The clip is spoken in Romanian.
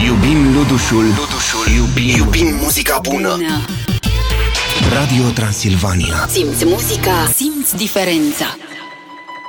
Iubim Ludușul. Iubim muzica bună. Radio Transilvania. Simți muzica, simți diferența.